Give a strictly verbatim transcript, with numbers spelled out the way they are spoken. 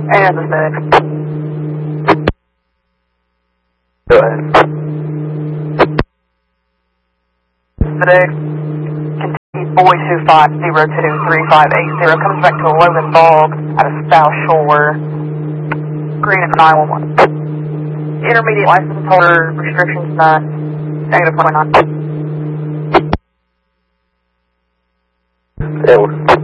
And the six. Go ahead. Six. Continue boy two five zero two three five eight zero. Comes back to Logan Bog out of South Shore. Green at nine one one. Intermediate license holder restrictions not negative point nine. Yeah.